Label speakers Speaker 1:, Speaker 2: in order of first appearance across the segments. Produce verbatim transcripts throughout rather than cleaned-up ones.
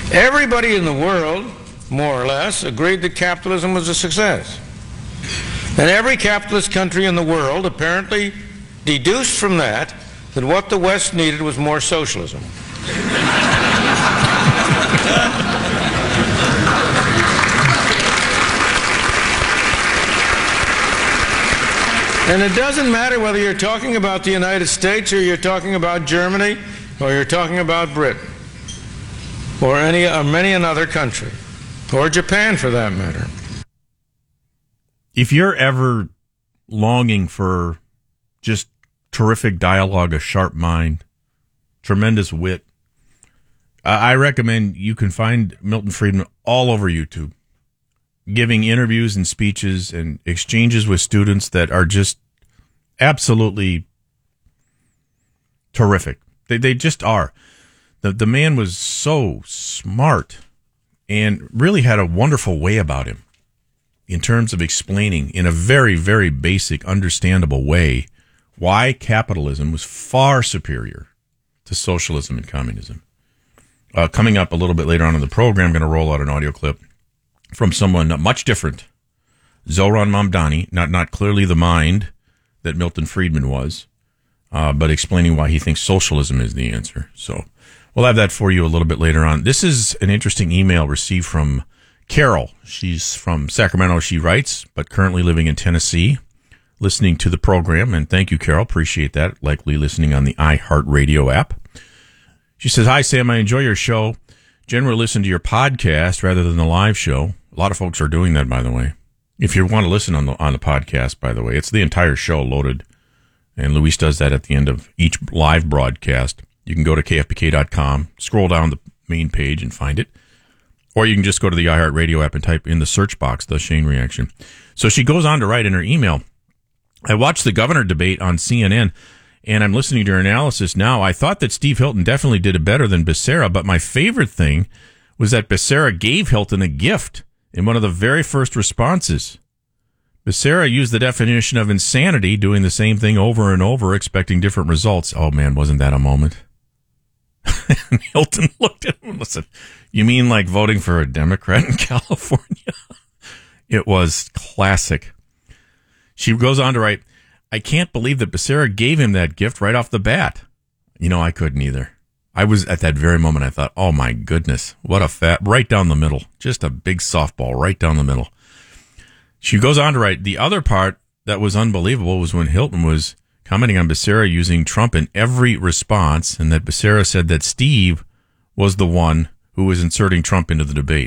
Speaker 1: Everybody in the world, more or less, agreed that capitalism was a success. And every capitalist country in the world apparently deduced from that that what the West needed was more socialism. And it doesn't matter whether you're talking about the United States or you're talking about Germany or you're talking about Britain or any or many another country or Japan for that matter.
Speaker 2: If you're ever longing for just terrific dialogue, a sharp mind, tremendous wit, I recommend you can find Milton Friedman all over YouTube, giving interviews and speeches and exchanges with students that are just absolutely terrific. They they just are. The the man was so smart and really had a wonderful way about him in terms of explaining in a very, very basic, understandable way why capitalism was far superior to socialism and communism. Uh, coming up a little bit later on in the program, I'm going to roll out an audio clip from someone much different, Zohran Mamdani, not not clearly the mind that Milton Friedman was, uh, but explaining why he thinks socialism is the answer. So we'll have that for you a little bit later on. This is an interesting email received from Carol. She's from Sacramento, she writes, but currently living in Tennessee, listening to the program. And thank you, Carol. Appreciate that. Likely listening on the iHeartRadio app. She says, "Hi, Sam. I enjoy your show. Generally listen to your podcast rather than the live show." A lot of folks are doing that, by the way. If you want to listen on the on the podcast, by the way, it's the entire show loaded. And Luis does that at the end of each live broadcast. You can go to K F B K dot com, scroll down the main page and find it. Or you can just go to the iHeartRadio app and type in the search box, The Shane Reaction. So she goes on to write in her email, "I watched the governor debate on C N N, and I'm listening to her analysis now. I thought that Steve Hilton definitely did it better than Becerra, but my favorite thing was that Becerra gave Hilton a gift in one of the very first responses. Becerra used the definition of insanity, doing the same thing over and over, expecting different results." Oh, man, wasn't that a moment? And Hilton looked at him and said, "You mean like voting for a Democrat in California?" It was classic. She goes on to write, "I can't believe that Becerra gave him that gift right off the bat." You know, I couldn't either. I was at that very moment, I thought, oh my goodness, what a fat, right down the middle. Just a big softball right down the middle. She goes on to write, "The other part that was unbelievable was when Hilton was commenting on Becerra using Trump in every response, and that Becerra said that Steve was the one who was inserting Trump into the debate."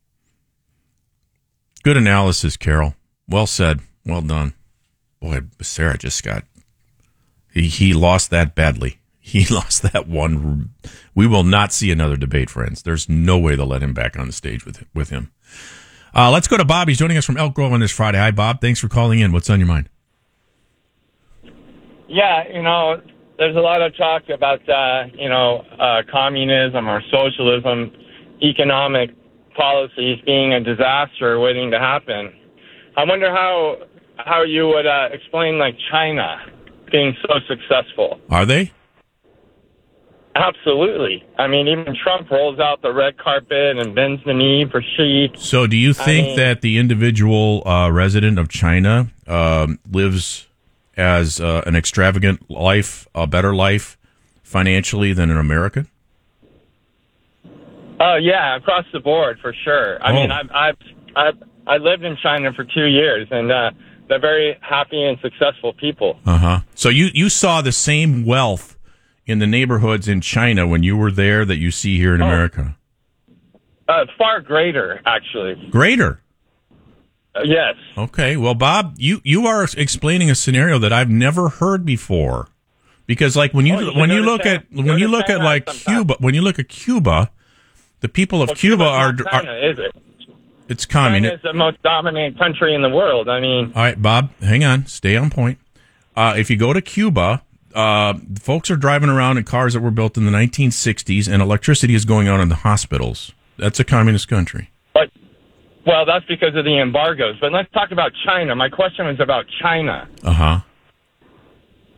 Speaker 2: Good analysis, Carol. Well said. Well done. Boy, Becerra just got, he, he lost that badly. He lost that one. We will not see another debate, friends. There's no way they'll let him back on the stage with with him. Uh, let's go to Bob. He's joining us from Elk Grove on this Friday. Hi, Bob. Thanks for calling in. What's on your mind?
Speaker 3: Yeah, you know, there's a lot of talk about, uh, you know, uh, communism or socialism, economic policies being a disaster waiting to happen. I wonder how how you would uh, explain, like, China being so successful.
Speaker 2: Are they?
Speaker 3: Absolutely. I mean, even Trump rolls out the red carpet and bends the knee for Xi.
Speaker 2: So do you think I mean, that the individual uh, resident of China um, lives as uh, an extravagant life, a better life financially than an American?
Speaker 3: Oh, uh, yeah, across the board, for sure. I
Speaker 2: oh.
Speaker 3: mean, I've, I've, I've, I lived in China for two years, and uh, they're very happy and successful people.
Speaker 2: Uh-huh. So you, you saw the same wealth in the neighborhoods in China when you were there that you see here in
Speaker 3: oh.
Speaker 2: America?
Speaker 3: Uh, far greater, actually.
Speaker 2: Greater?
Speaker 3: Uh, yes.
Speaker 2: Okay. Well, Bob, you, you are explaining a scenario that I've never heard before. Because, like, when you,
Speaker 3: oh, you
Speaker 2: when you look at when you look at like Cuba, when you look at Cuba, the people of
Speaker 3: well,
Speaker 2: Cuba are,
Speaker 3: China,
Speaker 2: are
Speaker 3: is it?
Speaker 2: It's communist.
Speaker 3: China is the most dominant country in the world. I mean,
Speaker 2: all right, Bob, hang on, stay on point. Uh, if you go to Cuba, uh, folks are driving around in cars that were built in the nineteen sixties, and electricity is going on in the hospitals. That's a communist country.
Speaker 3: But well, that's because of the embargoes. But let's talk about China. My question was about China.
Speaker 2: Uh huh.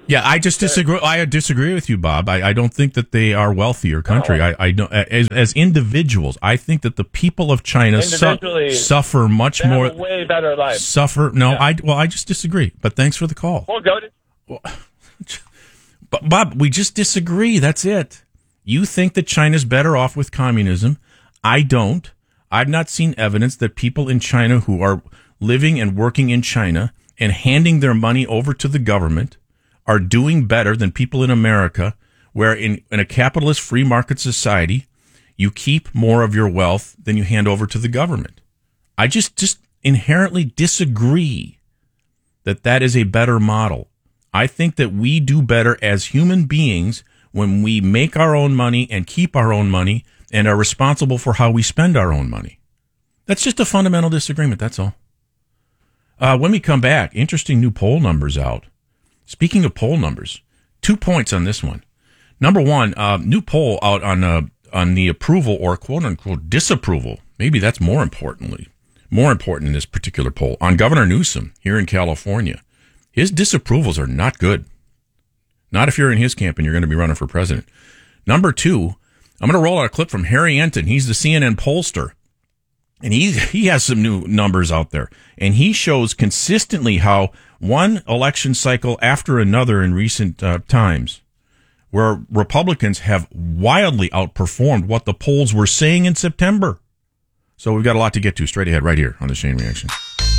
Speaker 2: Yeah, I just disagree. I disagree with you, Bob. I, I don't think that they are wealthier country.
Speaker 3: No.
Speaker 2: I, I don't, as, as individuals, I think that the people of China su- suffer much
Speaker 3: they
Speaker 2: more.
Speaker 3: have a way better life.
Speaker 2: Suffer. No,
Speaker 3: Yeah.
Speaker 2: I well, I just disagree. But thanks for the call.
Speaker 3: Well, go to.
Speaker 2: Well, but Bob, we just disagree. That's it. You think that China's better off with communism. I don't. I've not seen evidence that people in China who are living and working in China and handing their money over to the government are doing better than people in America, where in, in a capitalist free market society, you keep more of your wealth than you hand over to the government. I just, just inherently disagree that that is a better model. I think that we do better as human beings when we make our own money and keep our own money and are responsible for how we spend our own money. That's just a fundamental disagreement. That's all. Uh, when we come back, interesting new poll numbers out. Speaking of poll numbers, two points on this one. Number one, uh, new poll out on uh, on the approval or quote unquote disapproval. Maybe that's more importantly, more important in this particular poll on Governor Newsom here in California. His disapprovals are not good. Not if you're in his camp and you're going to be running for president. Number two, I'm going to roll out a clip from Harry Enton. He's the C N N pollster. And he he has some new numbers out there. And he shows consistently how one election cycle after another in recent uh, times, where Republicans have wildly outperformed what the polls were saying in September. So we've got a lot to get to straight ahead right here on the Shane Reaction.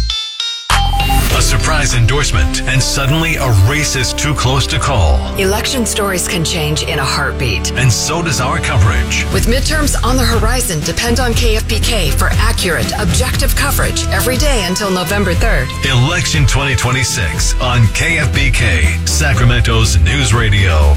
Speaker 4: A surprise endorsement, and suddenly a race is too close to call.
Speaker 5: Election stories can change in a heartbeat.
Speaker 4: And so does our coverage.
Speaker 5: With midterms on the horizon, depend on K F B K for accurate, objective coverage every day until November third.
Speaker 4: Election twenty twenty-six on K F B K, Sacramento's news radio.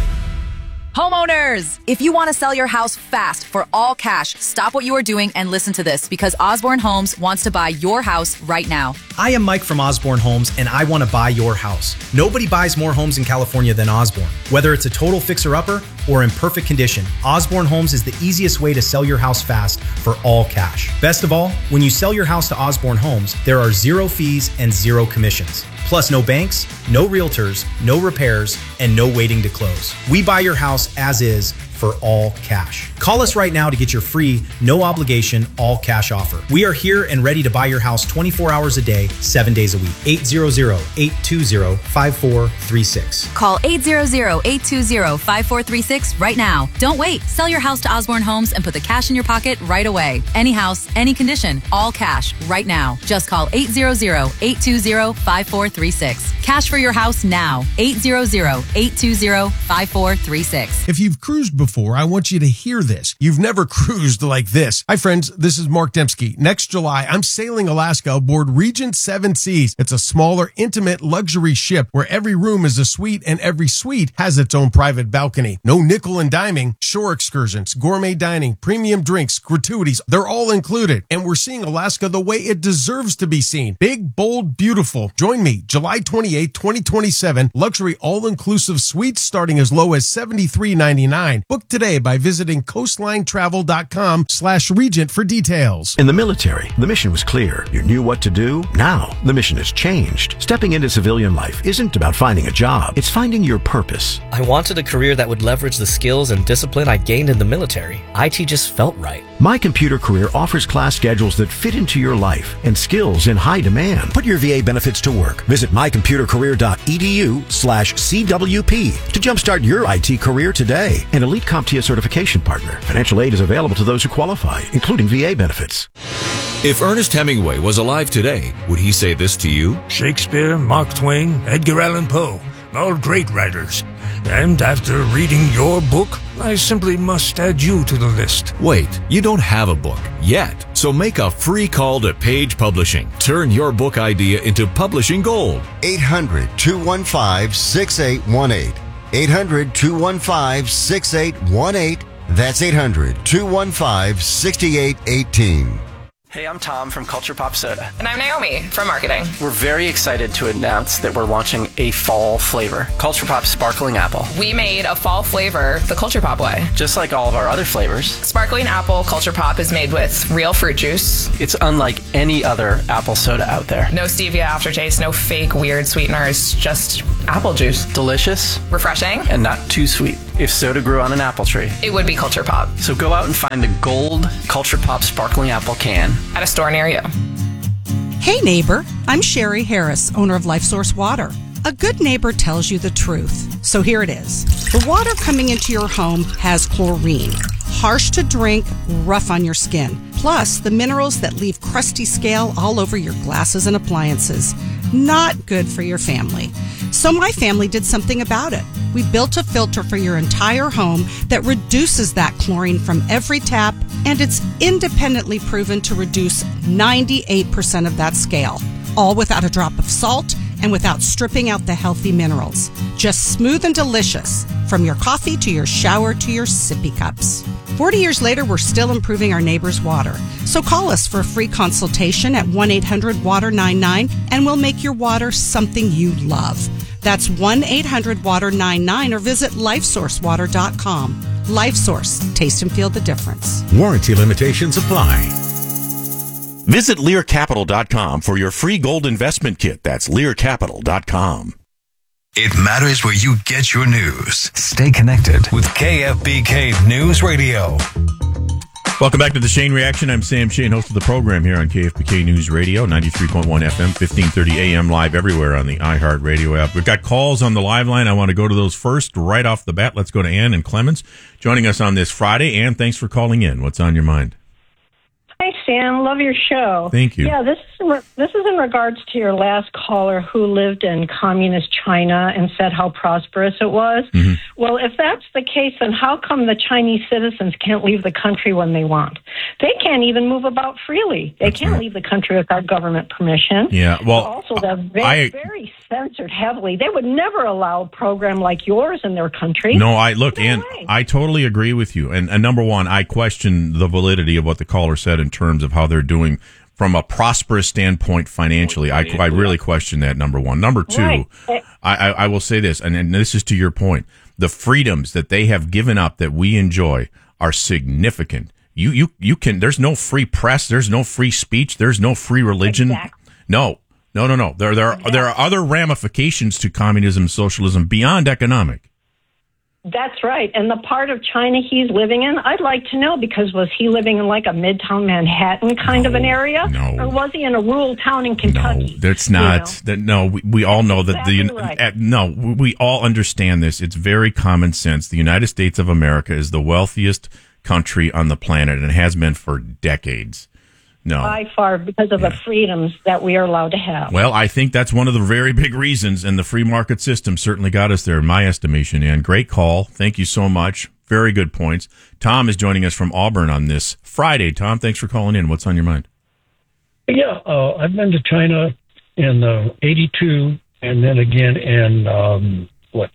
Speaker 6: Homeowners, if you want to sell your house fast for all cash, stop what you are doing and listen to this, because Osborne Homes wants to buy your house right now.
Speaker 7: I am Mike from Osborne Homes, and I want to buy your house. Nobody buys more homes in California than Osborne. Whether it's a total fixer-upper or in perfect condition, Osborne Homes is the easiest way to sell your house fast for all cash. Best of all, when you sell your house to Osborne Homes, there are zero fees and zero commissions. Plus, no banks, no realtors, no repairs, and no waiting to close. We buy your house as is for all cash. Call us right now to get your free, no obligation, all cash offer. We are here and ready to buy your house twenty-four hours a day, seven days a week. eight hundred, eight two zero, five four three six.
Speaker 6: Call eight hundred, eight two zero, five four three six right now. Don't wait. Sell your house to Osborne Homes and put the cash in your pocket right away. Any house, any condition, all cash right now. Just call eight hundred, eight two zero, five four three six. Cash for your house now. eight hundred, eight two zero, five four three six.
Speaker 8: If you've cruised before, I want you to hear this. You've never cruised like this. Hi, friends. This is Mark Dembski. Next July, I'm sailing Alaska aboard Regent Seven Seas. It's a smaller, intimate luxury ship where every room is a suite and every suite has its own private balcony. No nickel and diming, shore excursions, gourmet dining, premium drinks, gratuities. They're all included. And we're seeing Alaska the way it deserves to be seen. Big, bold, beautiful. Join me July twenty-eighth, twenty twenty-seven. Luxury all-inclusive suites starting as low as seventy-three ninety-nine. Book today by visiting coastlinetravel.com slash regent for details.
Speaker 9: In the military, the mission was clear. You knew what to do. Now, the mission has changed. Stepping into civilian life isn't about finding a job. It's finding your purpose.
Speaker 10: I wanted a career that would leverage the skills and discipline I gained in the military. I T just felt right.
Speaker 9: My Computer Career offers class schedules that fit into your life and skills in high demand. Put your V A benefits to work. Visit mycomputercareer.edu slash CWP to jumpstart your I T career today. An elite CompTIA certification partner. Financial aid is available to those who qualify, including V A benefits.
Speaker 11: If Ernest Hemingway was alive today, would he say this to you?
Speaker 12: Shakespeare, Mark Twain, Edgar Allan Poe, all great writers. And after reading your book, I simply must add you to the list.
Speaker 11: Wait, you don't have a book yet. So make a free call to Page Publishing. Turn your book idea into publishing gold.
Speaker 13: eight hundred, two one five, six eight one eight. eight hundred, two one five, six eight one eight. That's eight hundred, two one five, six eight one eight.
Speaker 14: Hey, I'm Tom from Culture Pop Soda.
Speaker 15: And I'm Naomi from marketing.
Speaker 14: We're very excited to announce that we're launching a fall flavor, Culture Pop Sparkling Apple.
Speaker 15: We made a fall flavor the Culture Pop way.
Speaker 14: Just like all of our other flavors.
Speaker 15: Sparkling Apple Culture Pop is made with real fruit juice.
Speaker 14: It's unlike any other apple soda out there.
Speaker 15: No stevia aftertaste, no fake weird sweeteners, just Apple juice.
Speaker 14: Delicious
Speaker 15: Refreshing.
Speaker 14: and not too sweet. If soda grew on an apple tree.
Speaker 15: It would be Culture Pop.
Speaker 14: So go out and find a gold Culture Pop sparkling apple can.
Speaker 15: At a store near you.
Speaker 16: Hey neighbor, I'm Sherry Harris, owner of LifeSource Water. A good neighbor tells you the truth. So here it is. The water coming into your home has chlorine. Harsh to drink, rough on your skin. Plus, the minerals that leave crusty scale all over your glasses and appliances. Not good for your family. So my family did something about it. We built a filter for your entire home that reduces that chlorine from every tap, and it's independently proven to reduce ninety-eight percent of that scale. All without a drop of salt and without stripping out the healthy minerals. Just smooth and delicious, from your coffee to your shower to your sippy cups. forty years later, we're still improving our neighbors' water. So call us for a free consultation at one eight hundred water ninety-nine, and we'll make your water something you love. That's one eight hundred water ninety-nine, or visit lifesource water dot com. LifeSource. Taste and feel the difference.
Speaker 9: Warranty limitations apply. Visit Lear Capital dot com for your free gold investment kit. That's Lear Capital dot com.
Speaker 4: It matters where you get your news. Stay connected with K F B K News Radio.
Speaker 2: Welcome back to the Shane Reaction. I'm Sam Shane, host of the program here on K F B K News Radio, ninety-three point one F M, fifteen thirty A M, live everywhere on the iHeartRadio app. We've got calls on the live line. I want to go to those first right off the bat. Let's go to Ann and Clemens joining us on this Friday. Ann, thanks for calling in. What's on your mind?
Speaker 17: Hi, Sam. Love your show.
Speaker 2: Thank you.
Speaker 17: Yeah, this is in re- this is in regards to your last caller who lived in communist China and said how prosperous it was.
Speaker 2: Mm-hmm.
Speaker 17: Well, if that's the case, then how come the Chinese citizens can't leave the country when they want? They can't even move about freely. They
Speaker 2: That's
Speaker 17: can't
Speaker 2: right.
Speaker 17: leave the country without government permission.
Speaker 2: Yeah, well,
Speaker 17: also they're very,
Speaker 2: I-
Speaker 17: very censored heavily. They would never allow a program like yours in their country.
Speaker 2: No, I look, Ann, I totally agree with you. And, and number one, I question the validity of what the caller said in terms of how they're doing from a prosperous standpoint financially. I, I really question that, number one. Number two,
Speaker 17: Right.
Speaker 2: I, I, I will say this, and, and this is to your point. The freedoms that they have given up that we enjoy are significant. You, you, you can, there's no free press, there's no free speech, there's no free religion.
Speaker 17: Exactly.
Speaker 2: No, no, no, no. There, there, are, there are other ramifications to communism and socialism beyond economic.
Speaker 17: That's right. And the part of China he's living in, I'd like to know, because was he living in like a midtown Manhattan kind
Speaker 2: No,
Speaker 17: of an area?
Speaker 2: no.
Speaker 17: Or was he in a rural town in Kentucky?
Speaker 2: That's not. That, no, we, we all know that the.
Speaker 17: Exactly right.
Speaker 2: uh, no, we we all understand this. It's very common sense. The United States of America is the wealthiest country on the planet, and has been for decades. No.
Speaker 17: By far, because of the freedoms that we are allowed to have.
Speaker 2: Well, I think that's one of the very big reasons, and the free market system certainly got us there, in my estimation. And great call. Thank you so much. Very good points. Tom is joining us from Auburn on this Friday. Tom, thanks for calling in. What's on your mind?
Speaker 18: Yeah, uh, I've been to China in uh, eighty-two, and then again in um, what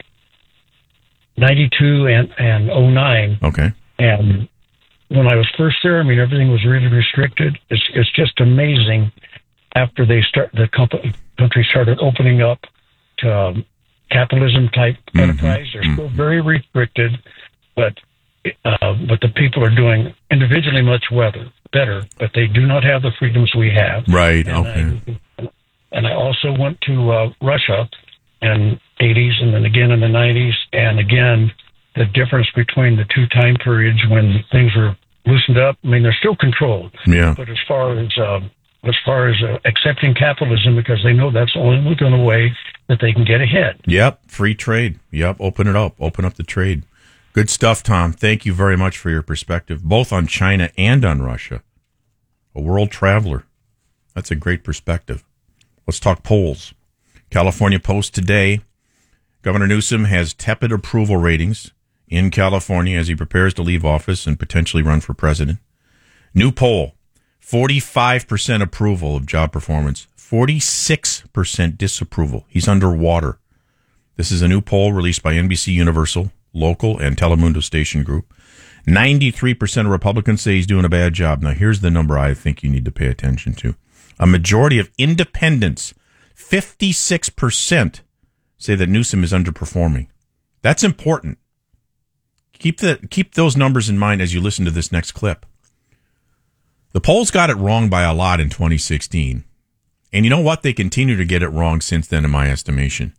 Speaker 18: ninety-two and and oh nine.
Speaker 2: Okay.
Speaker 18: And when I was first there, I mean, everything was really restricted. It's it's just amazing. After they start, the company, country started opening up to um, capitalism type
Speaker 2: Mm-hmm.
Speaker 18: enterprise. They're still very restricted, but uh, but the people are doing individually much weather, better. But they do not have the freedoms we have.
Speaker 2: Right.
Speaker 18: And
Speaker 2: Okay.
Speaker 18: I, and I also went to uh, Russia in eighties, and then again in the nineties, and again the difference between the two time periods when things were loosened up. I mean, they're still controlled.
Speaker 2: Yeah.
Speaker 18: But as far as uh, as far as uh, accepting capitalism, because they know that's the only going way that they can get ahead.
Speaker 2: Yep, free trade. Yep, open it up. Open up the trade. Good stuff, Tom. Thank you very much for your perspective, both on China and on Russia. A world traveler. That's a great perspective. Let's talk polls. California Post today. Governor Newsom has tepid approval ratings in California as he prepares to leave office and potentially run for president. New poll, forty-five percent approval of job performance, forty-six percent disapproval. He's underwater. This is a new poll released by N B C Universal, Local, and Telemundo Station Group. ninety-three percent of Republicans say he's doing a bad job. Now, here's the number I think you need to pay attention to. A majority of independents, fifty-six percent, say that Newsom is underperforming. That's important. Keep the keep those numbers in mind as you listen to this next clip. The polls got it wrong by a lot in twenty sixteen. And you know what? They continue to get it wrong since then, in my estimation.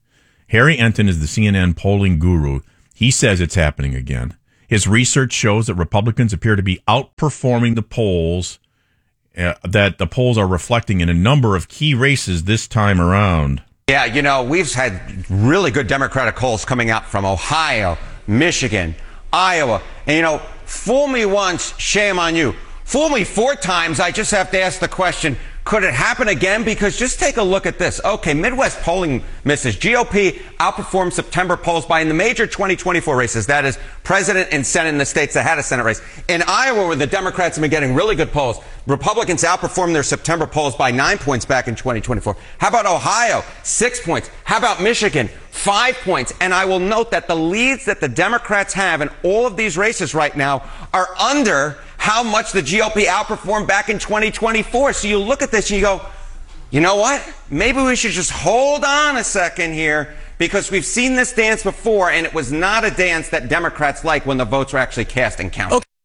Speaker 2: Harry Enton is the C N N polling guru. He says it's happening again. His research shows that Republicans appear to be outperforming the polls uh, that the polls are reflecting in a number of key races this time around.
Speaker 19: Yeah, you know, we've had really good Democratic polls coming out from Ohio, Michigan, Iowa. And, you know, fool me once, shame on you. Fool me four times, I just have to ask the question, could it happen again? Because just take a look at this. Okay, Midwest polling misses. G O P outperformed September polls by in the major twenty twenty-four races. That is president and Senate in the states that had a Senate race. In Iowa, where the Democrats have been getting really good polls, Republicans outperformed their September polls by nine points back in twenty twenty-four. How about Ohio? Six points. How about Michigan? Five points. And I will note that the leads that the Democrats have in all of these races right now are under how much the G O P outperformed back in twenty twenty-four. So you look at this and you go, you know what? Maybe we should just hold on a second here, because we've seen this dance before, and it was not a dance that Democrats like when the votes were actually cast and counted. Okay.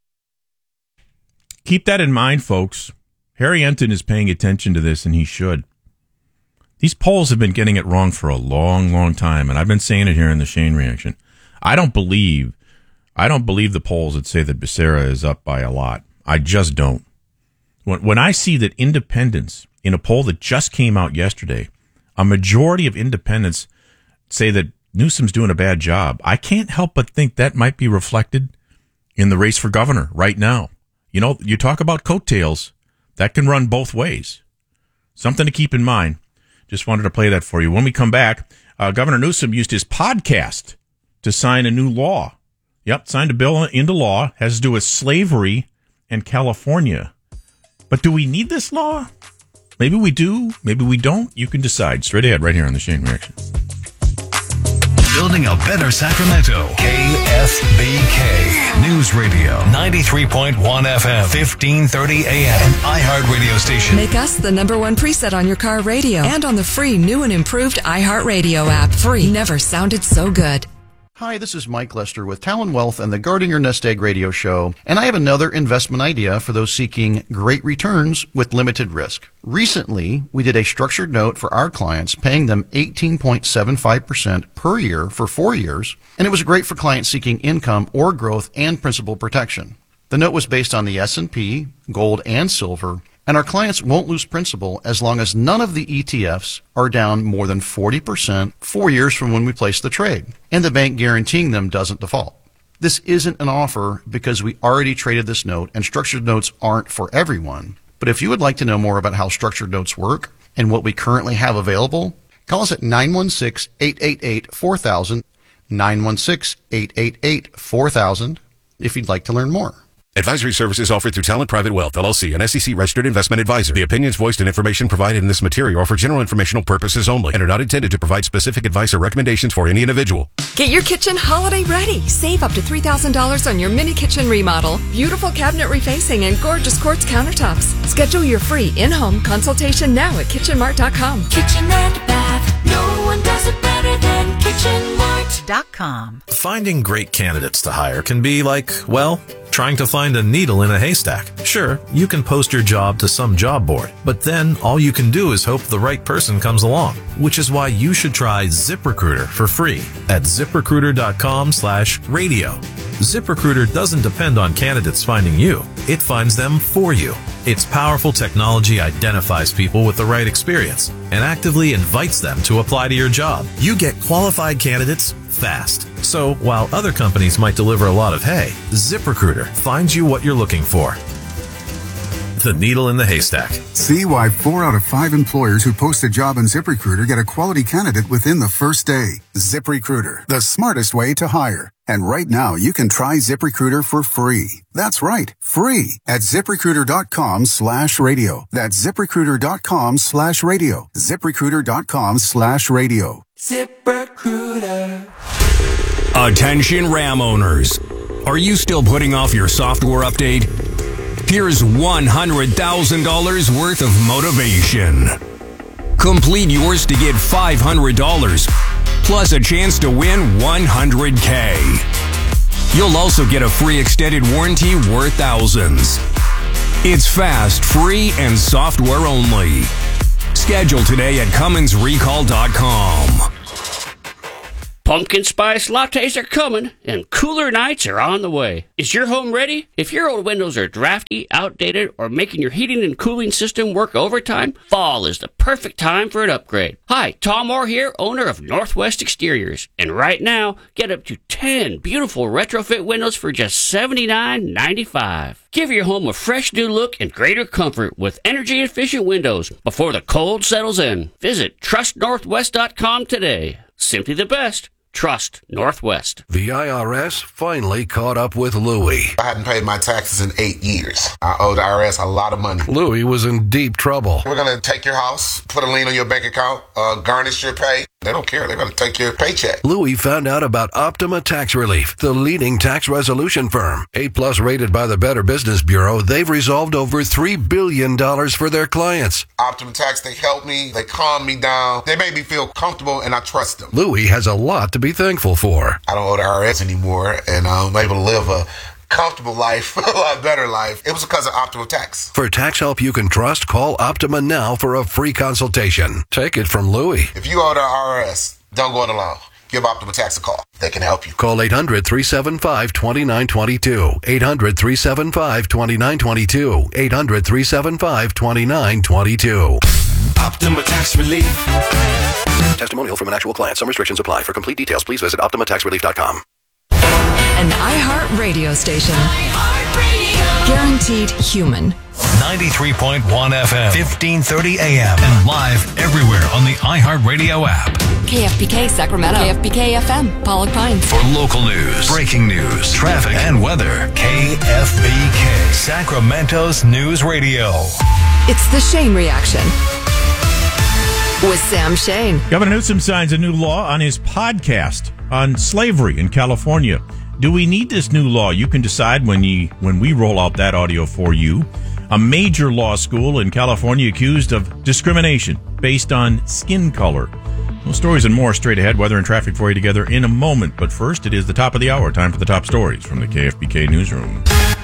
Speaker 2: Keep that in mind, folks. Harry Enton is paying attention to this, and he should. These polls have been getting it wrong for a long, long time, and I've been saying it here in the Shane Reaction. I don't believe I don't believe the polls that say that Becerra is up by a lot. I just don't. When, when I see that independents, in a poll that just came out yesterday, a majority of independents say that Newsom's doing a bad job, I can't help but think that might be reflected in the race for governor right now. You know, you talk about coattails, that can run both ways. Something to keep in mind. Just wanted to play that for you. When we come back, uh, Governor Newsom used his podcast to sign a new law. Yep, signed a bill into law, has to do with slavery in California. But do we need this law? Maybe we do, maybe we don't. You can decide. Straight ahead, right here on the Shane Reaction.
Speaker 4: Building a better Sacramento. K F B K News Radio. ninety-three point one F M. fifteen thirty A M. An iHeart radio station.
Speaker 5: Make us the number one preset on your car radio and on the free new and improved iHeartRadio app. Free. Never sounded so good.
Speaker 20: Hi, this is Mike Lester with Talon Wealth and the Guarding Your Nest Egg radio show, and I have another investment idea for those seeking great returns with limited risk. Recently, we did a structured note for our clients, paying them eighteen point seven five percent per year for four years, and it was great for clients seeking income or growth and principal protection. The note was based on the S and P, gold, and silver, and our clients won't lose principal as long as none of the E T Fs are down more than forty percent four years from when we place the trade, and the bank guaranteeing them doesn't default. This isn't an offer because we already traded this note, and structured notes aren't for everyone. But if you would like to know more about how structured notes work and what we currently have available, call us at nine one six, eight eight eight, four thousand, nine one six, eight eight eight, four thousand, if you'd like to learn more.
Speaker 21: Advisory services offered through Talent Private Wealth, L L C, an S E C-registered investment advisor. The opinions voiced and information provided in this material are for general informational purposes only and are not intended to provide specific advice or recommendations for any individual.
Speaker 5: Get your kitchen holiday ready. Save up to three thousand dollars on your mini kitchen remodel, beautiful cabinet refacing, and gorgeous quartz countertops. Schedule your free in-home consultation now at kitchen mart dot com.
Speaker 22: Kitchen and bath, no one does it better than kitchen mart dot com.
Speaker 23: Finding great candidates to hire can be like, well, trying to find a needle in a haystack. Sure, you can post your job to some job board, but then all you can do is hope the right person comes along, which is why you should try ZipRecruiter for free at zip recruiter dot com slash radio. ZipRecruiter doesn't depend on candidates finding you. It finds them for you. Its powerful technology identifies people with the right experience and actively invites them to apply to your job. You get qualified candidates fast. So while other companies might deliver a lot of hay, ZipRecruiter finds you what you're looking for. The needle in the haystack.
Speaker 24: See why four out of five employers who post a job on ZipRecruiter get a quality candidate within the first day. ZipRecruiter, the smartest way to hire. And right now, you can try ZipRecruiter for free. That's right, free at ZipRecruiter dot com slash radio. That's ZipRecruiter dot com slash radio. ZipRecruiter dot com slash radio.
Speaker 22: ZipRecruiter.
Speaker 25: Attention Ram owners. Are you still putting off your software update? Here's one hundred thousand dollars worth of motivation. Complete yours to get five hundred dollars, plus a chance to win one hundred K. You'll also get a free extended warranty worth thousands. It's fast, free, and software only. Schedule today at Cummins Recall dot com.
Speaker 1: Pumpkin spice lattes are coming, and cooler nights are on the way. Is your home ready? If your old windows are drafty, outdated, or making your heating and cooling system work overtime, fall is the perfect time for an upgrade. Hi, Tom Moore here, owner of Northwest Exteriors. And right now, get up to ten beautiful retrofit windows for just seventy-nine ninety-five. Give your home a fresh new look and greater comfort with energy-efficient windows before the cold settles in. Visit trust northwest dot com today. Simply the best. Trust Northwest.
Speaker 3: The I R S finally caught up with Louie.
Speaker 6: I hadn't paid my taxes in eight years. I owe the I R S a lot of money.
Speaker 3: Louie was in deep trouble.
Speaker 6: We're going to take your house, put a lien on your bank account, uh, garnish your pay. They don't care. They're going to take your paycheck.
Speaker 3: Louie found out about Optima Tax Relief, the leading tax resolution firm. A-plus rated by the Better Business Bureau, they've resolved over three billion dollars for their clients.
Speaker 6: Optima Tax, they help me. They calm me down. They make me feel comfortable, and I trust them.
Speaker 3: Louie has a lot to be thankful for.
Speaker 6: I don't owe the I R S anymore, and I'm able to live a comfortable life, a lot better life. It was because of Optima Tax.
Speaker 3: For tax help you can trust, call Optima now for a free consultation. Take it from Louie.
Speaker 6: If you owe the I R S, don't go it alone. Give Optima Tax a call. They can help you.
Speaker 3: Call eight hundred, three seven five, two nine two two. eight hundred, three seven five, two nine two two. eight hundred, three seven five, two nine two two.
Speaker 7: Optima Tax Relief.
Speaker 3: Testimonial from an actual client. Some restrictions apply. For complete details, please visit optima tax relief dot com.
Speaker 5: An iHeart radio station. Guaranteed human.
Speaker 4: ninety-three point one F M, fifteen thirty A M, and live everywhere on the iHeartRadio app.
Speaker 5: K F B K Sacramento. K F B K F M, Pollock Pines.
Speaker 4: For local news, breaking news, traffic, and weather, K F B K, Sacramento's News Radio.
Speaker 5: It's the Shane Reaction with Sam Shane.
Speaker 2: Governor Newsom signs a new law on his podcast on slavery in California. Do we need this new law? You can decide when you when we roll out that audio for you. A major law school in California accused of discrimination based on skin color. Well, stories and more straight ahead. Weather and traffic for you together in a moment. But first, it is the top of the hour. Time for the top stories from the K F B K Newsroom.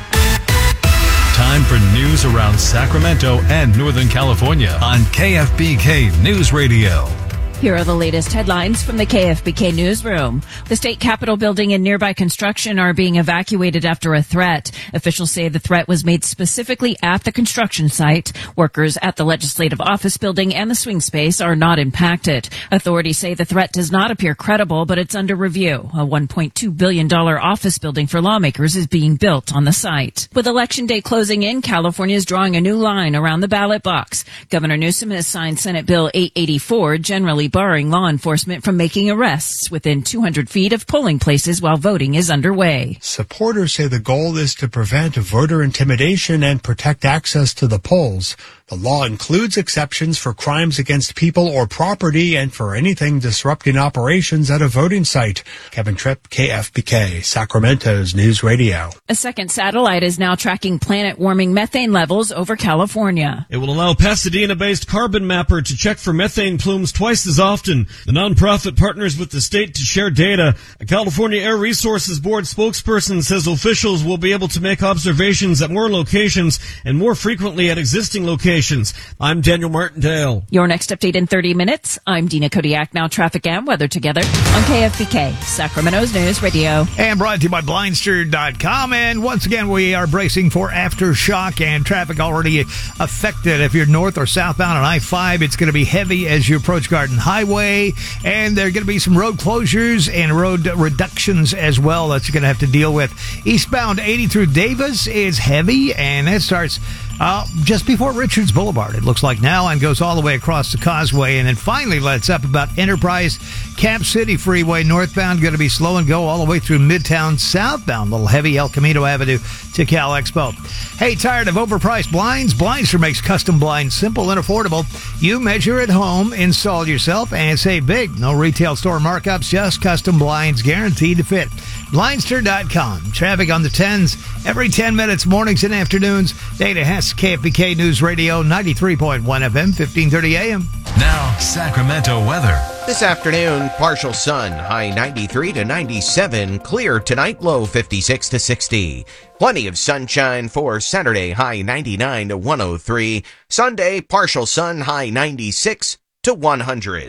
Speaker 8: Time for news around Sacramento and Northern California on K F B K News Radio.
Speaker 26: Here are the latest headlines from the K F B K Newsroom. The state capitol building and nearby construction are being evacuated after a threat. Officials say the threat was made specifically at the construction site. Workers at the legislative office building and the swing space are not impacted. Authorities say the threat does not appear credible, but it's under review. A one point two billion dollars office building for lawmakers is being built on the site. With Election Day closing in, California is drawing a new line around the ballot box. Governor Newsom has signed Senate Bill eight eighty-four, generally barring law enforcement from making arrests within two hundred feet of polling places while voting is underway.
Speaker 27: Supporters say the goal is to prevent voter intimidation and protect access to the polls. The law includes exceptions for crimes against people or property and for anything disrupting operations at a voting site. Kevin Tripp, K F B K, Sacramento's News Radio.
Speaker 26: A second satellite is now tracking planet-warming methane levels over California.
Speaker 28: It will allow Pasadena-based Carbon Mapper to check for methane plumes twice as often. The nonprofit partners with the state to share data. A California Air Resources Board spokesperson says officials will be able to make observations at more locations and more frequently at existing locations. I'm Daniel Martindale.
Speaker 26: Your next update in thirty minutes. I'm Dina Kodiak. Now traffic and weather together on K F B K, Sacramento's News Radio.
Speaker 29: And brought to you by Blindster dot com. And once again, we are bracing for aftershock and traffic already affected. If you're north or southbound on I five, it's going to be heavy as you approach Garden Highway. And there are going to be some road closures and road reductions as well that you're going to have to deal with. Eastbound eighty through Davis is heavy, and that starts Uh, just before Richards Boulevard, it looks like now, and goes all the way across the causeway, and then finally lets up about Enterprise Camp City Freeway northbound, going to be slow and go all the way through Midtown southbound, little heavy El Camino Avenue to Cal Expo. Hey, tired of overpriced blinds? Blindster makes custom blinds simple and affordable. You measure at home, install yourself, and save big. No retail store markups, just custom blinds guaranteed to fit. Blindster dot com. Traffic on the tens every ten minutes, mornings and afternoons. Data Hess, K F B K News Radio, ninety-three point one F M, fifteen thirty A M.
Speaker 4: Now, Sacramento weather.
Speaker 30: This afternoon, partial sun, high ninety-three to ninety-seven. Clear tonight, low fifty-six to sixty. Plenty of sunshine for Saturday, high ninety-nine to one oh three. Sunday, partial sun, high ninety-six to one hundred.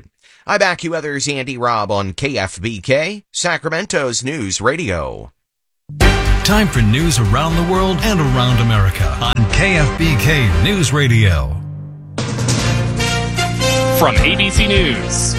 Speaker 30: I'm AccuWeather's Andy Robb on K F B K, Sacramento's News Radio.
Speaker 8: Time for news around the world and around America on K F B K News Radio.
Speaker 9: From A B C News,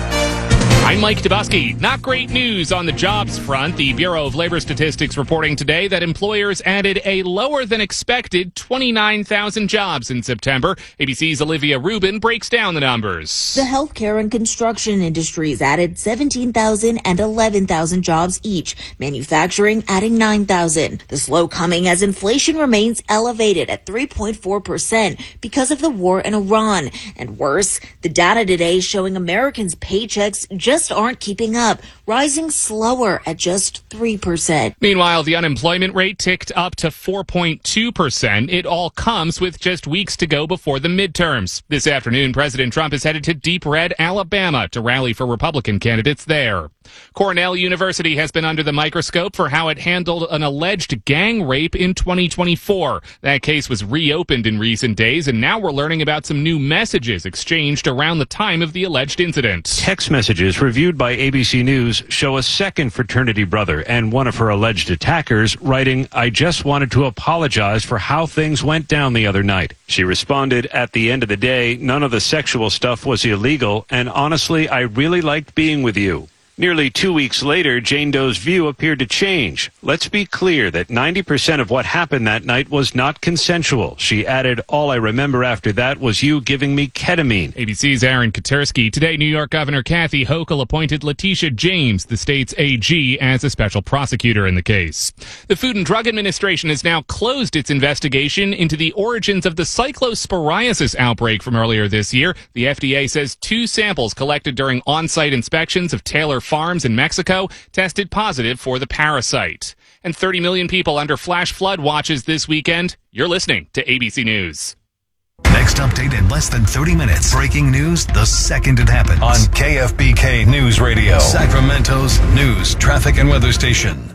Speaker 9: I'm Mike Dubusky. Not great news on the jobs front. The Bureau of Labor Statistics reporting today that employers added a lower than expected twenty-nine thousand jobs in September. A B C's Olivia Rubin breaks down the numbers.
Speaker 10: The healthcare and construction industries added seventeen thousand and eleven thousand jobs each. Manufacturing adding nine thousand. The slow coming as inflation remains elevated at three point four percent because of the war in Iran. And worse, the data today showing Americans' paychecks just just aren't keeping up, rising slower at just three percent.
Speaker 9: Meanwhile, the unemployment rate ticked up to four point two percent. It all comes with just weeks to go before the midterms. This afternoon, President Trump is headed to Deep Red, Alabama to rally for Republican candidates there. Cornell University has been under the microscope for how it handled an alleged gang rape in twenty twenty-four. That case was reopened in recent days, and now we're learning about some new messages exchanged around the time of the alleged incident.
Speaker 11: Text messages reviewed by A B C News show a second fraternity brother and one of her alleged attackers writing, "I just wanted to apologize for how things went down the other night." She responded, "At the end of the day, none of the sexual stuff was illegal, and honestly, I really liked being with you." Nearly two weeks later, Jane Doe's view appeared to change. "Let's be clear that ninety percent of what happened that night was not consensual." She added, "All I remember after that was you giving me ketamine."
Speaker 9: A B C's Aaron Katersky. Today, New York Governor Kathy Hochul appointed Letitia James, the state's A G, as a special prosecutor in the case. The Food and Drug Administration has now closed its investigation into the origins of the cyclosporiasis outbreak from earlier this year. The F D A says two samples collected during on-site inspections of Taylor Farms in Mexico tested positive for the parasite. And thirty million people under flash flood watches this weekend. You're listening to A B C News.
Speaker 8: Next update in less than thirty minutes. Breaking news the second it happens. On K F B K News Radio, Sacramento's news, traffic, and weather station.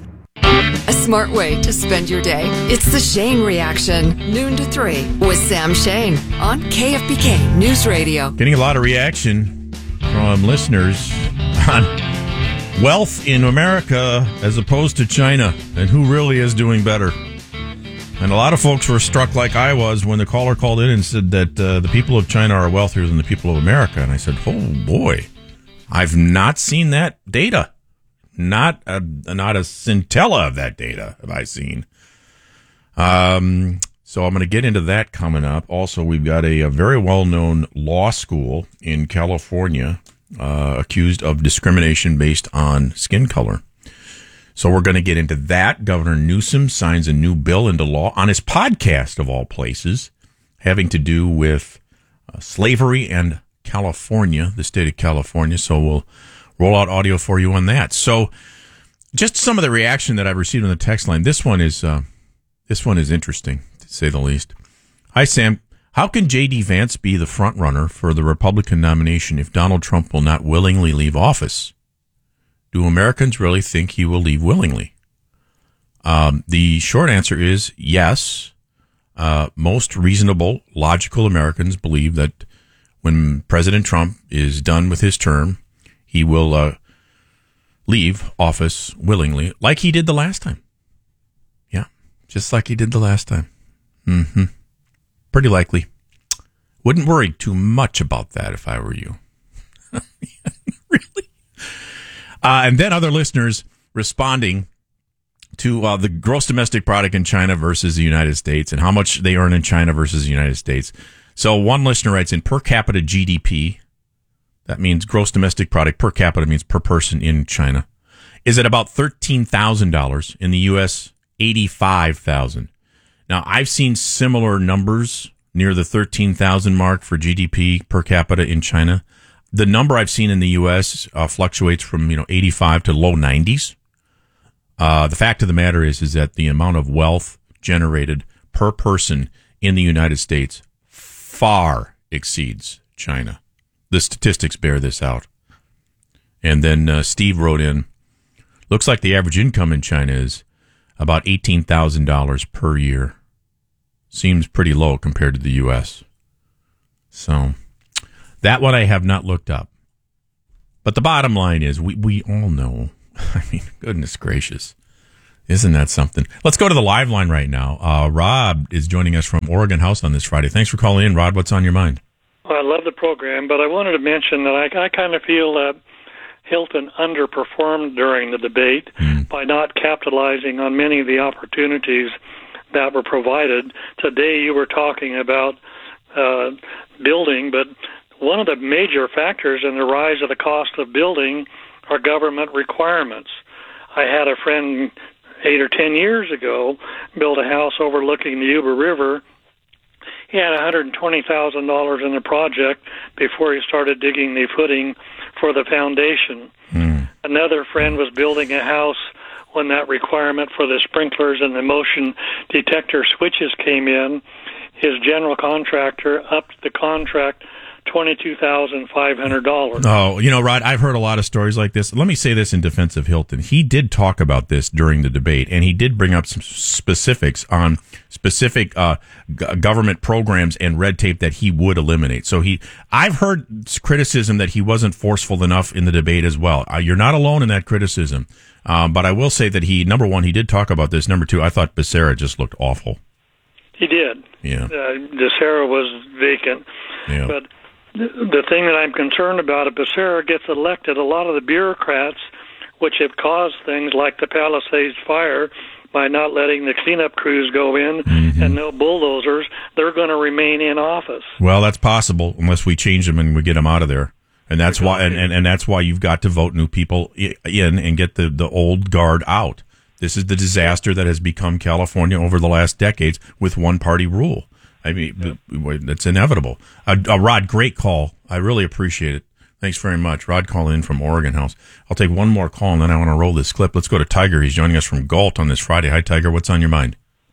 Speaker 5: A smart way to spend your day. It's the Shane Reaction, noon to three, with Sam Shane on K F B K News Radio.
Speaker 2: Getting a lot of reaction from listeners on wealth in America as opposed to China, and who really is doing better. And a lot of folks were struck like I was when the caller called in and said that uh, the people of China are wealthier than the people of America. And I said, oh boy, I've not seen that data. Not a, not a scintilla of that data have I seen. Um, so I'm going to get into that coming up. Also, we've got a, a very well-known law school in California uh, accused of discrimination based on skin color. So we're going to get into that. Governor Newsom signs a new bill into law on his podcast, of all places, having to do with uh, slavery and California, the state of California. So we'll roll out audio for you on that. So just some of the reaction that I've received on the text line. This one is uh, this one is interesting, to say the least. Hi, Sam. How can J D. Vance be the front runner for the Republican nomination if Donald Trump will not willingly leave office? Do Americans really think he will leave willingly? Um, the short answer is yes. Uh, most reasonable, logical Americans believe that when President Trump is done with his term, he will uh, leave office willingly, like he did the last time. Yeah, just like he did the last time. Mm-hmm. Pretty likely. Wouldn't worry too much about that if I were you. Really? Uh, and then other listeners responding to uh, the gross domestic product in China versus the United States and how much they earn in China versus the United States. So one listener writes in per capita G D P. That means gross domestic product per capita means per person in China. Is at about thirteen thousand dollars. In the U S, eighty-five thousand dollars. Now, I've seen similar numbers near the thirteen thousand mark for G D P per capita in China. The number I've seen in the U S uh, fluctuates from, you know, eighty-five to low nineties. Uh, the fact of the matter is, is that the amount of wealth generated per person in the United States far exceeds China. The statistics bear this out. And then uh, Steve wrote in, looks like the average income in China is about eighteen thousand dollars per year. Seems pretty low compared to the U S. So that one I have not looked up. But the bottom line is, we, we all know, I mean, goodness gracious, isn't that something? Let's go to the live line right now. Uh, Rob is joining us from Oregon House on this Friday. Thanks for calling in, Rod. What's on your mind?
Speaker 12: Well, I love the program, but I wanted to mention that I, I kind of feel that Hilton underperformed during the debate mm. by not capitalizing on many of the opportunities that were provided. Today you were talking about uh, building, but one of the major factors in the rise of the cost of building are government requirements. I had a friend eight or ten years ago build a house overlooking the Yuba River. He had one hundred twenty thousand dollars in the project before he started digging the footing for the foundation. Mm. Another friend was building a house when that requirement for the sprinklers and the motion detector switches came in. His general contractor upped the contract twenty-two thousand five hundred dollars.
Speaker 2: Oh, you know, Rod, I've heard a lot of stories like this. Let me say this in defense of Hilton. He did talk about this during the debate, and he did bring up some specifics on specific uh, g- government programs and red tape that he would eliminate. So he, I've heard criticism that he wasn't forceful enough in the debate as well. Uh, you're not alone in that criticism. Um, but I will say that he, number one, he did talk about this. Number two, I thought Becerra just looked awful.
Speaker 12: He did.
Speaker 2: Yeah.
Speaker 12: Uh, Becerra was vacant.
Speaker 2: Yeah.
Speaker 12: But the thing that I'm concerned about, if Becerra gets elected, a lot of the bureaucrats, which have caused things like the Palisades fire by not letting the cleanup crews go in mm-hmm. and no bulldozers, they're going to remain in office.
Speaker 2: Well, that's possible unless we change them and we get them out of there. And that's why, and, and, and that's why you've got to vote new people in and get the, the old guard out. This is the disaster that has become California over the last decades with one party rule. I mean, yeah. It's inevitable. Uh, uh, Rod, great call. I really appreciate it. Thanks very much. Rod calling in from Oregon House. I'll take one more call, and then I want to roll this clip. Let's go to Tiger. He's joining us from Galt on this Friday. Hi, Tiger. What's on your mind?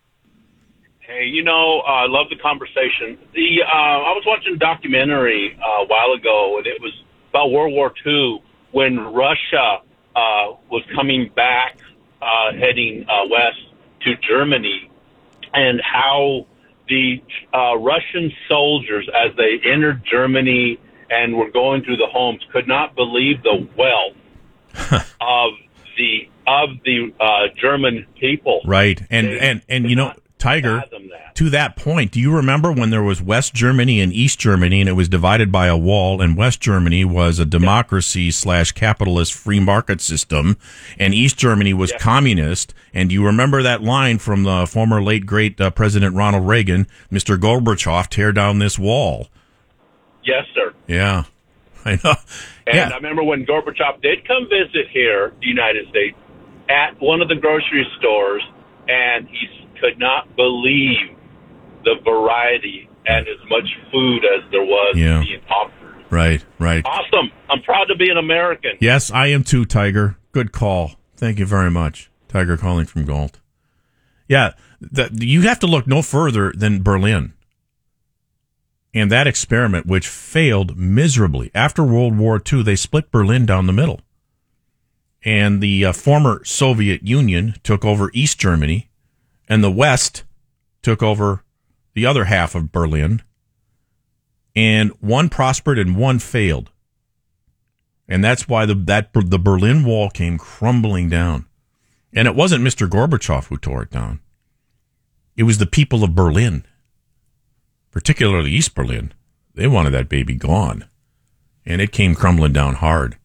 Speaker 13: Hey, you know, I uh, love the conversation. The uh, I was watching a documentary uh, a while ago, and it was about World War Two when Russia uh, was coming back, uh, heading uh, west to Germany, and how the uh, Russian soldiers, as they entered Germany and were going through the homes, could not believe the wealth of the of the uh, German people.
Speaker 2: Right, and they, and and you know, Tiger, that. To that point, do you remember when there was West Germany and East Germany, and it was divided by a wall, and West Germany was a democracy slash capitalist free market system, and East Germany was yeah. communist? And do you remember that line from the former late great uh, President Ronald Reagan, Mister Gorbachev, tear down this wall?
Speaker 13: Yes, sir.
Speaker 2: Yeah, I know.
Speaker 13: And
Speaker 2: yeah.
Speaker 13: I remember when Gorbachev did come visit here, the United States, at one of the grocery stores, and he could not believe the variety and as much food as there was
Speaker 2: yeah.
Speaker 13: being offered.
Speaker 2: Right, right.
Speaker 13: Awesome. I'm proud to be an American.
Speaker 2: Yes, I am too, Tiger. Good call. Thank you very much. Tiger calling from Galt. Yeah, the, you have to look no further than Berlin. And that experiment, which failed miserably. After World War Two, they split Berlin down the middle. And the uh, former Soviet Union took over East Germany, and the West took over the other half of Berlin. And one prospered and one failed. And that's why the that the Berlin Wall came crumbling down. And it wasn't Mister Gorbachev who tore it down. It was the people of Berlin. Particularly East Berlin. They wanted that baby gone. And it came crumbling down hard.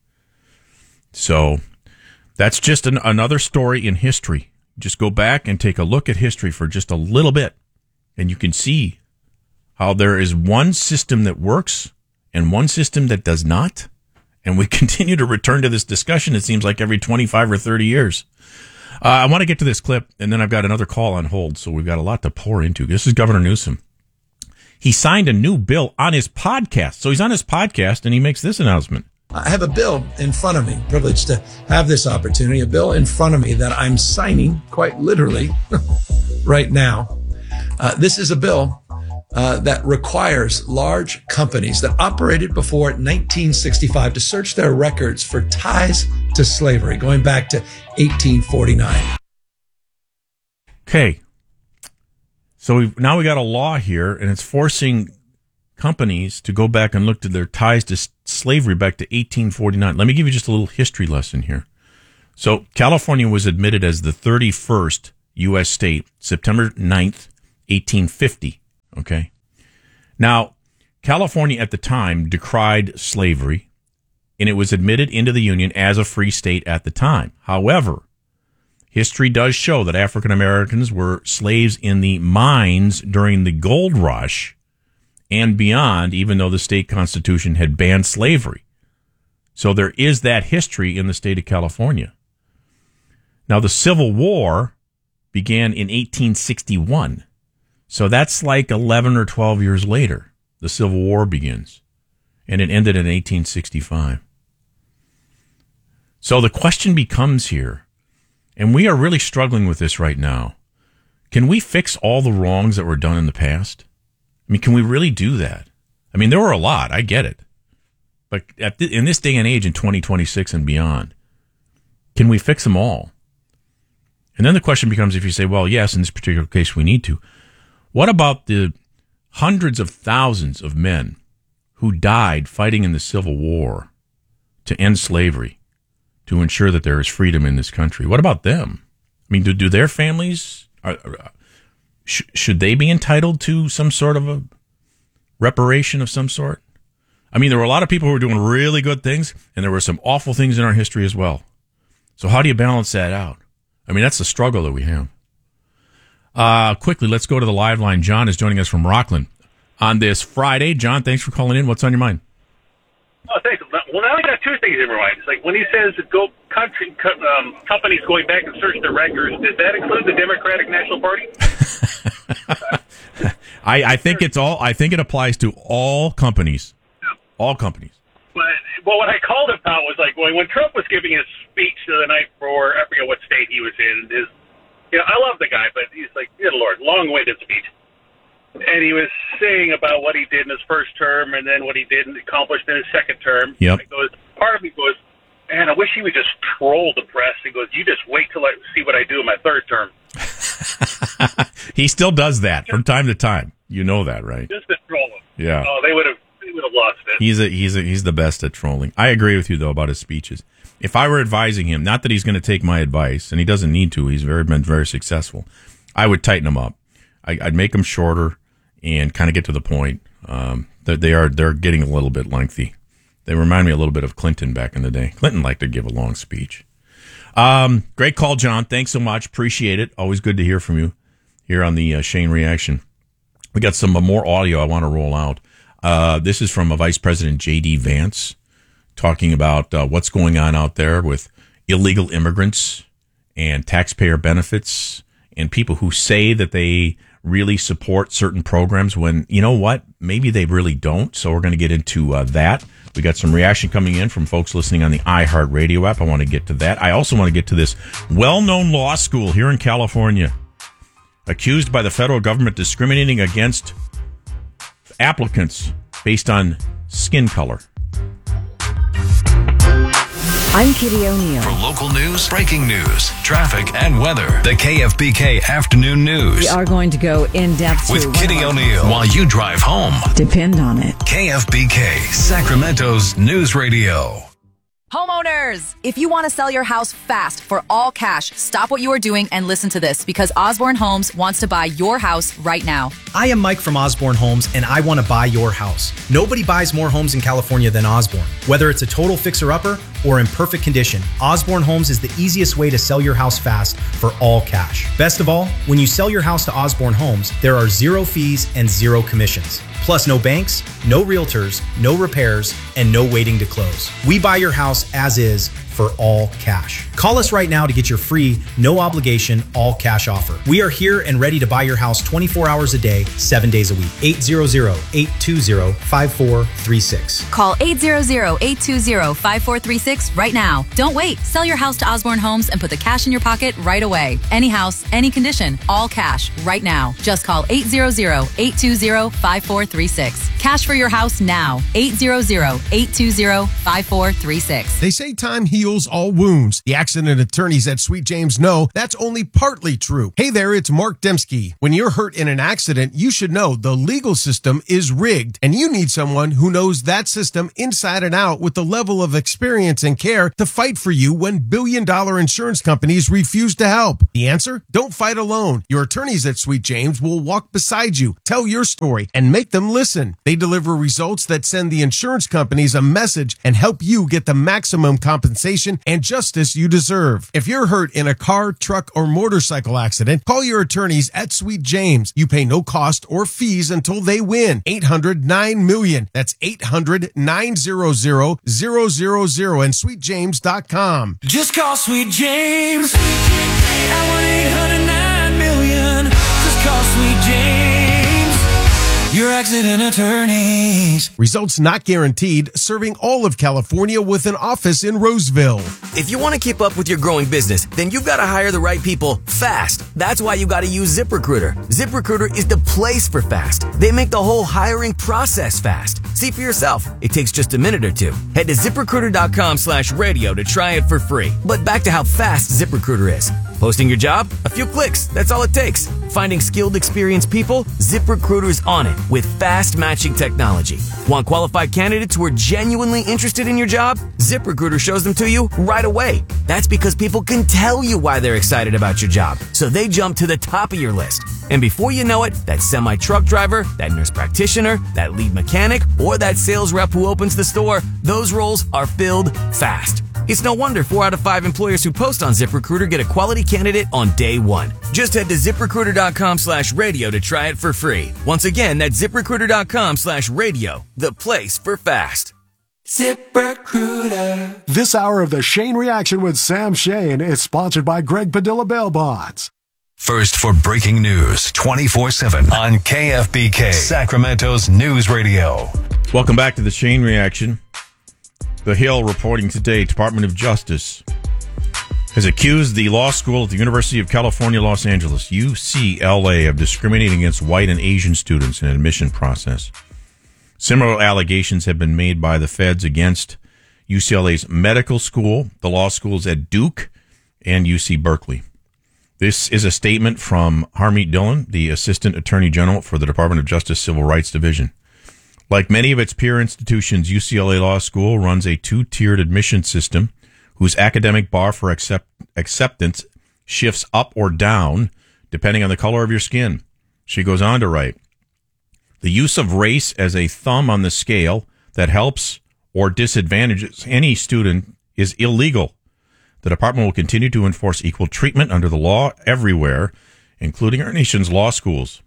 Speaker 2: So that's just an, another story in history. Just go back and take a look at history for just a little bit. And you can see how there is one system that works and one system that does not. And we continue to return to this discussion, it seems like every twenty-five or thirty years. Uh, I want to get to this clip, and then I've got another call on hold, so we've got a lot to pour into. This is Governor Newsom. He signed a new bill on his podcast. So he's on his podcast, and he makes this announcement.
Speaker 14: I have a bill in front of me, privileged to have this opportunity, a bill in front of me that I'm signing quite literally right now. Uh, this is a bill uh, that requires large companies that operated before nineteen sixty-five to search their records for ties to slavery, going back to eighteen forty-nine.
Speaker 2: Okay. So we've, now we got a law here, and it's forcing companies to go back and look to their ties to slavery back to eighteen forty-nine. Let me give you just a little history lesson here. So California was admitted as the thirty-first U S state, September ninth, eighteen fifty. Okay. Now, California at the time decried slavery, and it was admitted into the Union as a free state at the time. However, history does show that African Americans were slaves in the mines during the gold rush and beyond, even though the state constitution had banned slavery. So there is that history in the state of California. Now, the Civil War began in eighteen sixty-one. So that's like eleven or twelve years later. The Civil War begins. And it ended in eighteen sixty-five. So the question becomes here, and we are really struggling with this right now, can we fix all the wrongs that were done in the past? I mean, can we really do that? I mean, there were a lot. I get it. But at th- in this day and age, in twenty twenty-six and beyond, can we fix them all? And then the question becomes, if you say, well, yes, in this particular case, we need to. What about the hundreds of thousands of men who died fighting in the Civil War to end slavery, to ensure that there is freedom in this country? What about them? I mean, do, do their families, are, sh- should they be entitled to some sort of a reparation of some sort? I mean, there were a lot of people who were doing really good things, and there were some awful things in our history as well. So how do you balance that out? I mean, that's the struggle that we have. Uh, quickly, let's go to the live line. John is joining us from Rockland on this Friday. John, thanks for calling in. What's on your mind?
Speaker 15: Oh, thanks. Well, now I got two things in my mind. It's like when he says go country um, companies going back and search their records, does that include the Democratic National Party?
Speaker 2: I, I think it's all. I think it applies to all companies.
Speaker 15: Yeah.
Speaker 2: All companies.
Speaker 15: But well, what I called about was like when when Trump was giving his speech the night before, I forget what state he was in. His, you know, I love the guy, but he's like, good Lord, long-winded speech. And he was saying about what he did in his first term and then what he did and accomplished in his second term.
Speaker 2: Yep.
Speaker 15: And goes, part of me goes, man, I wish he would just troll the press. He goes, you just wait till I see what I do in my third term.
Speaker 2: He still does that from time to time. You know that, right?
Speaker 15: Just to troll him.
Speaker 2: Yeah.
Speaker 15: Oh, they would have they would have lost it.
Speaker 2: He's a, he's a, he's the best at trolling. I agree with you though about his speeches. If I were advising him, not that he's going to take my advice, and he doesn't need to, he's very been very successful, I would tighten him up. I, I'd make them shorter and kind of get to the point. Um, they are they're getting a little bit lengthy. They remind me a little bit of Clinton back in the day. Clinton liked to give a long speech. Um, great call, John. Thanks so much. Appreciate it. Always good to hear from you here on the uh, Shane Reaction. We got some uh, more audio I want to roll out. Uh, this is from a Vice President J D Vance talking about uh, what's going on out there with illegal immigrants and taxpayer benefits and people who say that they really support certain programs when, you know what, maybe they really don't. So we're going to get into uh, that. We got some reaction coming in from folks listening on the iHeartRadio app. I want to get to that. I also want to get to this well-known law school here in California, accused by the federal government discriminating against applicants based on skin color.
Speaker 8: I'm Kitty O'Neill. For local news, breaking news, traffic, and weather, the K F B K Afternoon News.
Speaker 16: We are going to go in depth
Speaker 8: with Kitty O'Neill while you drive home.
Speaker 16: Depend on it.
Speaker 8: K F B K, Sacramento's News Radio.
Speaker 17: Homeowners, if you want to sell your house fast for all cash, stop what you are doing and listen to this because Osborne Homes wants to buy your house right now.
Speaker 18: I am Mike from Osborne Homes and I want to buy your house. Nobody buys more homes in California than Osborne. Whether it's a total fixer-upper or in perfect condition, Osborne Homes is the easiest way to sell your house fast for all cash. Best of all, when you sell your house to Osborne Homes, there are zero fees and zero commissions. Plus no banks, no realtors, no repairs, and no waiting to close. We buy your house as is for all cash. Call us right now to get your free, no obligation, all cash offer. We are here and ready to buy your house twenty-four hours a day, seven days a week. eight hundred, eight two zero, five four three six.
Speaker 17: Call eight hundred, eight two zero, five four three six right now. Don't wait. Sell your house to Osborne Homes and put the cash in your pocket right away. Any house, any condition, all cash right now. Just call eight hundred, eight two zero, five four three six. Cash for your house now. eight hundred, eight two zero, five four three six.
Speaker 19: They say time heals
Speaker 1: heals all wounds. The accident attorneys at Sweet James know that's only partly true. Hey there, it's Mark Dembski. When you're hurt in an accident, you should know the legal system is rigged, and you need someone who knows that system inside and out with the level of experience and care to fight for you when billion-dollar insurance companies refuse to help. The answer? Don't fight alone. Your attorneys at Sweet James will walk beside you, tell your story, and make them listen. They deliver results that send the insurance companies a message and help you get the maximum compensation and justice you deserve. If you're hurt in a car, truck, or motorcycle accident, call your attorneys at Sweet James. You pay no cost or fees until they win. eight hundred nine million. That's eight hundred nine hundred thousand and sweet james dot com.
Speaker 6: Just call Sweet James at one eight hundred nine million. Just call Sweet James, your accident attorneys.
Speaker 1: Results not guaranteed, serving all of California with an office in Roseville.
Speaker 7: If you want to keep up with your growing business, then you've got to hire the right people fast. That's why you got to use ZipRecruiter. ZipRecruiter is the place for fast. They make the whole hiring process fast. See for yourself. It takes just a minute or two. Head to ZipRecruiter.com slash radio to try it for free. But back to how fast ZipRecruiter is. Posting your job? A few clicks. That's all it takes. Finding skilled, experienced people? ZipRecruiter's on it with fast matching technology. Want qualified candidates who are genuinely interested in your job? ZipRecruiter shows them to you right away. That's because people can tell you why they're excited about your job, so they jump to the top of your list. And before you know it, that semi-truck driver, that nurse practitioner, that lead mechanic, or that sales rep who opens the store, those roles are filled fast. It's no wonder four out of five employers who post on ZipRecruiter get a quality candidate on day one. Just head to ZipRecruiter.com slash radio to try it for free. Once again, that's ZipRecruiter.com slash radio, the place for fast.
Speaker 6: ZipRecruiter.
Speaker 19: This hour of the Shane Reaction with Sam Shane is sponsored by Greg Padilla Bail Bonds.
Speaker 8: First for breaking news twenty-four seven on K F B K, Sacramento's news radio.
Speaker 2: Welcome back to the Shane Reaction. The Hill reporting today, Department of Justice has accused the law school at the University of California, Los Angeles, U C L A, of discriminating against white and Asian students in an admission process. Similar allegations have been made by the feds against U C L A's medical school, the law schools at Duke, and U C Berkeley. This is a statement from Harmeet Dillon, the Assistant Attorney General for the Department of Justice Civil Rights Division. Like many of its peer institutions, U C L A Law School runs a two-tiered admission system whose academic bar for accept- acceptance shifts up or down depending on the color of your skin. She goes on to write, the use of race as a thumb on the scale that helps or disadvantages any student is illegal. The department will continue to enforce equal treatment under the law everywhere, including our nation's law schools.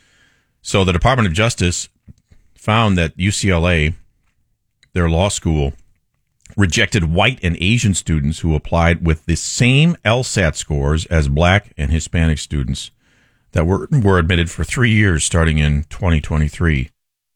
Speaker 2: So the Department of Justice found that U C L A, their law school, rejected white and Asian students who applied with the same LSAT scores as black and Hispanic students that were, were admitted for three years starting in twenty twenty-three.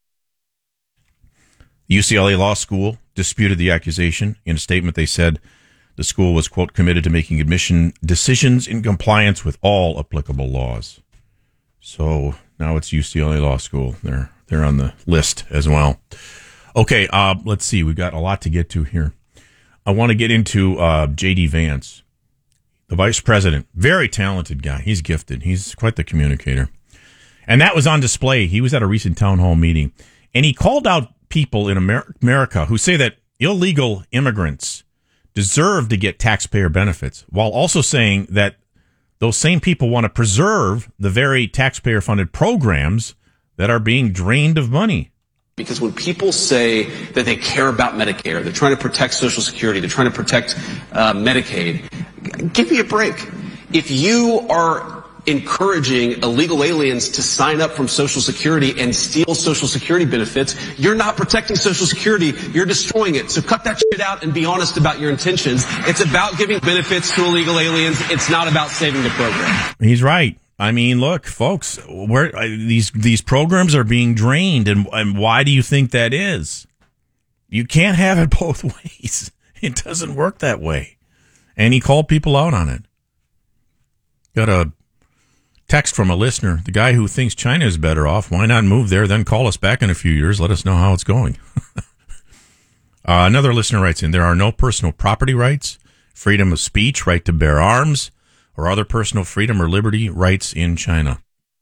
Speaker 2: The U C L A Law School disputed the accusation. In a statement, they said the school was, quote, committed to making admission decisions in compliance with all applicable laws. So now it's U C L A Law School. They're They're on the list as well. Okay, uh, let's see. We've got a lot to get to here. I want to get into uh, J D. Vance, the vice president. Very talented guy. He's gifted. He's quite the communicator. And that was on display. He was at a recent town hall meeting. And he called out people in Amer- America who say that illegal immigrants deserve to get taxpayer benefits, while also saying that those same people want to preserve the very taxpayer-funded programs that are being drained of money.
Speaker 20: Because when people say that they care about Medicare, they're trying to protect Social Security, they're trying to protect uh, Medicaid, give me a break. If you are encouraging illegal aliens to sign up from Social Security and steal Social Security benefits, you're not protecting Social Security, you're destroying it. So cut that shit out and be honest about your intentions. It's about giving benefits to illegal aliens. It's not about saving the program.
Speaker 2: He's right. I mean, look, folks, where uh, these these programs are being drained, and, and why do you think that is? You can't have it both ways. It doesn't work that way. And he called people out on it. Got a text from a listener, the guy who thinks China is better off. Why not move there, then call us back in a few years, let us know how it's going. Uh, another listener writes in, there are no personal property rights, freedom of speech, right to bear arms, or other personal freedom or liberty rights in China.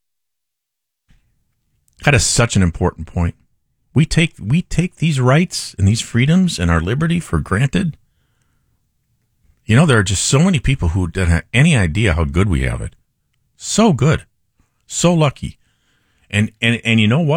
Speaker 2: That is such an important point. We take we take these rights and these freedoms and our liberty for granted. You know, there are just so many people who don't have any idea how good we have it. So good. So lucky. And and and you know what?